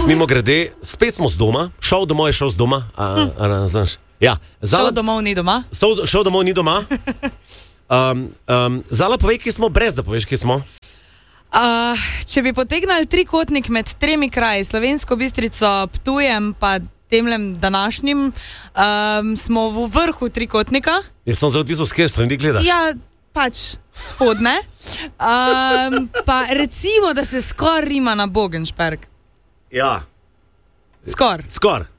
Mimo grede, spet smo z doma, šel domov je šel z doma. Znaš? Ja. Šel domov ni doma? Šel domov ni doma. Zala, povej, kje smo, brez da poveš, kje smo. Če bi potegnali trikotnik med 3 kraji, Slovensko Bistrico, Ptujem pa temlem današnjim, smo v vrhu trikotnika. Jaz sem zelo odvisel, s kje strani gledaš. Ja, pač spodne. Pa recimo, da se skor rima na Bogenšperk. Ja. Skor.